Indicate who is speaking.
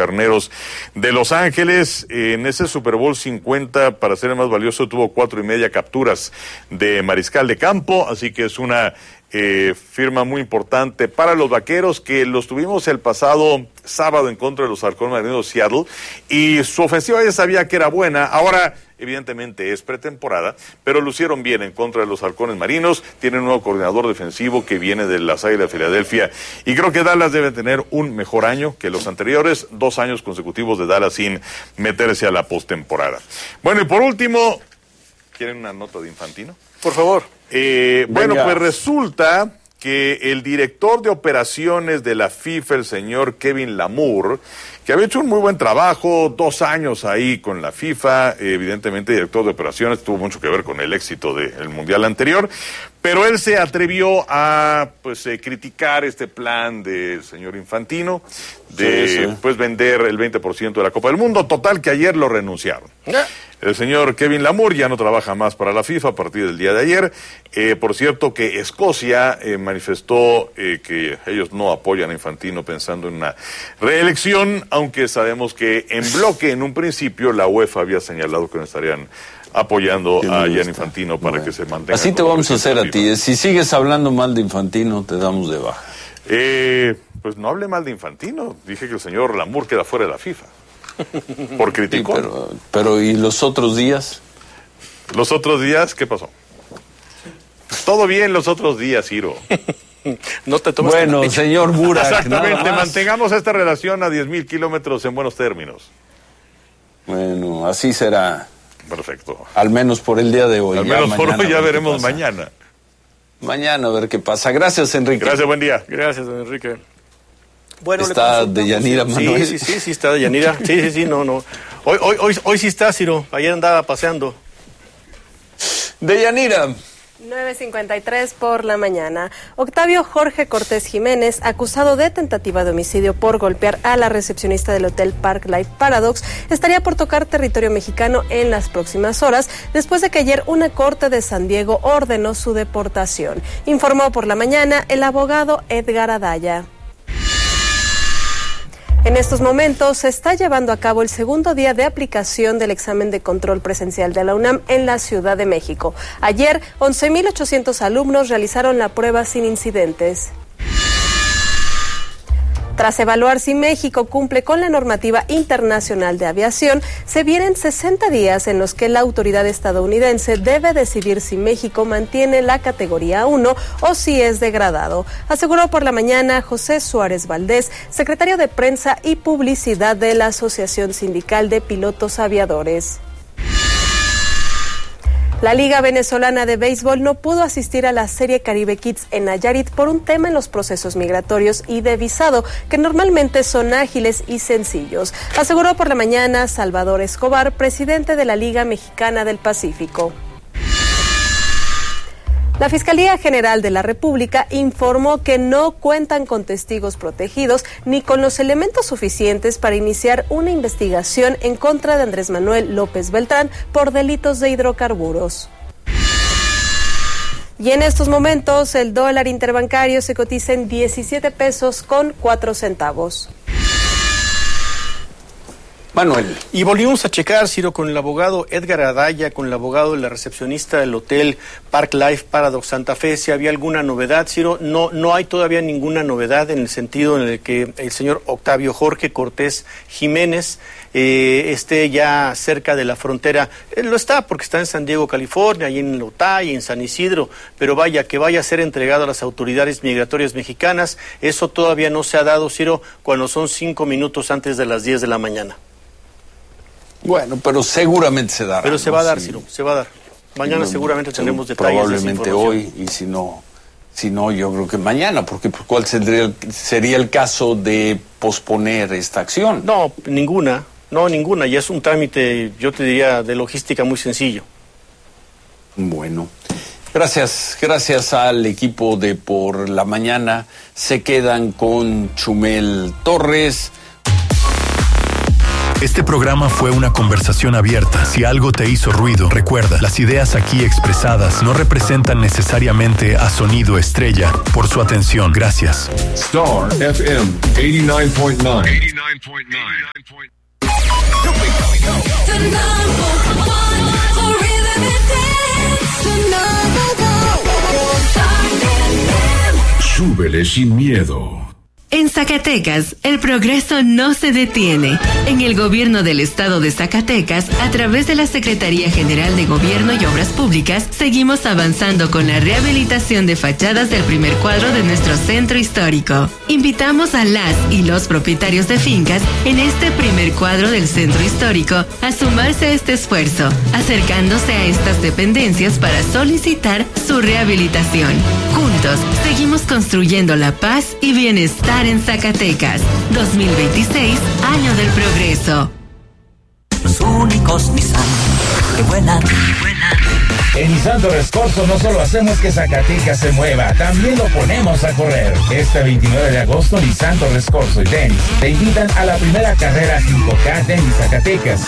Speaker 1: Carneros de Los Ángeles. En ese Super Bowl 50, para ser el más valioso, tuvo 4.5 capturas de mariscal de campo, así que es una firma muy importante para los Vaqueros, que los tuvimos el pasado sábado en contra de los Halcones Marinos de Seattle, y su ofensiva ya sabía que era buena. Ahora, evidentemente es pretemporada, pero lucieron bien en contra de los Halcones Marinos. Tienen un nuevo coordinador defensivo que viene de las Águilas de Filadelfia, y creo que Dallas debe tener un mejor año que los anteriores. 2 años consecutivos de Dallas sin meterse a la postemporada. Bueno, y por último, ¿quieren una nota de Infantino?
Speaker 2: Por favor.
Speaker 1: Bueno, pues resulta que el director de operaciones de la FIFA, el señor Kevin Lamour, que había hecho un muy buen trabajo, 2 años ahí con la FIFA, evidentemente director de operaciones, tuvo mucho que ver con el éxito del Mundial anterior, pero él se atrevió a criticar este plan del señor Infantino de pues vender el 20% de la Copa del Mundo. Total, que ayer lo renunciaron. El señor Kevin Lamour ya no trabaja más para la FIFA a partir del día de ayer. Por cierto que Escocia manifestó que ellos no apoyan a Infantino pensando en una reelección, aunque sabemos que en bloque, en un principio, la UEFA había señalado que no estarían apoyando a Gianni Infantino para que se mantenga.
Speaker 3: Así te vamos a hacer a ti. Si sigues hablando mal de Infantino, te damos de baja.
Speaker 1: Pues no hable mal de Infantino. Dije que el señor Lamour queda fuera de la FIFA. Por criticón.
Speaker 3: Sí, pero ¿y los otros días?
Speaker 1: ¿Los otros días? ¿Qué pasó? Todo bien los otros días, Ciro.
Speaker 2: No te tomes.
Speaker 3: Bueno, señor Burak.
Speaker 1: Exactamente, mantengamos esta relación a 10,000 kilómetros en buenos términos.
Speaker 3: Bueno, así será.
Speaker 1: Perfecto.
Speaker 3: Al menos por el día de hoy.
Speaker 1: Al menos por hoy, ya veremos mañana.
Speaker 3: Mañana a ver qué pasa. Gracias, Enrique.
Speaker 1: Gracias, buen día.
Speaker 2: Gracias, don Enrique. Bueno,
Speaker 3: está Deyanira Manuel.
Speaker 2: Sí, está Deyanira. Sí, no. Hoy sí está, Ciro. Ayer andaba paseando.
Speaker 3: Deyanira.
Speaker 4: 9:53 por la mañana. Octavio Jorge Cortés Jiménez, acusado de tentativa de homicidio por golpear a la recepcionista del Hotel Park Life Paradox, estaría por tocar territorio mexicano en las próximas horas, después de que ayer una corte de San Diego ordenó su deportación. Informó por la mañana el abogado Edgar Adaya. En estos momentos se está llevando a cabo el segundo día de aplicación del examen de control presencial de la UNAM en la Ciudad de México. Ayer, 11,800 alumnos realizaron la prueba sin incidentes. Tras evaluar si México cumple con la normativa internacional de aviación, se vienen 60 días en los que la autoridad estadounidense debe decidir si México mantiene la categoría 1 o si es degradado, aseguró por la mañana José Suárez Valdés, secretario de Prensa y Publicidad de la Asociación Sindical de Pilotos Aviadores. La Liga Venezolana de Béisbol no pudo asistir a la Serie Caribe Kids en Nayarit por un tema en los procesos migratorios y de visado, que normalmente son ágiles y sencillos, aseguró por la mañana Salvador Escobar, presidente de la Liga Mexicana del Pacífico. La Fiscalía General de la República informó que no cuentan con testigos protegidos ni con los elementos suficientes para iniciar una investigación en contra de Andrés Manuel López Beltrán por delitos de hidrocarburos. Y en estos momentos el dólar interbancario se cotiza en 17 pesos con 4 centavos.
Speaker 3: Manuel.
Speaker 2: Y volvimos a checar, Ciro, con el abogado Edgar Adaya, con el abogado de la recepcionista del Hotel Park Life Paradox Santa Fe, si había alguna novedad, Ciro. No hay todavía ninguna novedad en el sentido en el que el señor Octavio Jorge Cortés Jiménez esté ya cerca de la frontera. Él lo está porque está en San Diego, California, y en Lotay, y en San Isidro, pero que vaya a ser entregado a las autoridades migratorias mexicanas, eso todavía no se ha dado, Ciro, cuando son 5 minutos antes de las 10 de la mañana.
Speaker 3: Bueno, pero seguramente se dará.
Speaker 2: Pero se va a dar, Ciro, se va a dar. Mañana seguramente tendremos detalles.
Speaker 3: Probablemente hoy, y si no, yo creo que mañana, porque ¿cuál sería el caso de posponer esta acción?
Speaker 2: No, ninguna, y es un trámite, yo te diría, de logística muy sencillo.
Speaker 3: Bueno, gracias al equipo de Por la Mañana. Se quedan con Chumel Torres.
Speaker 5: Este programa fue una conversación abierta. Si algo te hizo ruido, recuerda, las ideas aquí expresadas no representan necesariamente a Sonido Estrella. Por su atención, gracias.
Speaker 6: Star FM 89.9. Súbele sin miedo.
Speaker 7: En Zacatecas, el progreso no se detiene. En el gobierno del estado de Zacatecas, a través de la Secretaría General de Gobierno y Obras Públicas, seguimos avanzando con la rehabilitación de fachadas del primer cuadro de nuestro centro histórico. Invitamos a las y los propietarios de fincas en este primer cuadro del centro histórico a sumarse a este esfuerzo, acercándose a estas dependencias para solicitar su rehabilitación. Juntos, seguimos construyendo la paz y bienestar en Zacatecas. 2026, año del progreso.
Speaker 8: Los únicos Nissan que vuelan.
Speaker 9: En Nissan Torres Corso no solo hacemos que Zacatecas se mueva, también lo ponemos a correr. Este 29 de agosto, Nissan Torres Corso y Dennis te invitan a la primera carrera 5K Dennis Zacatecas.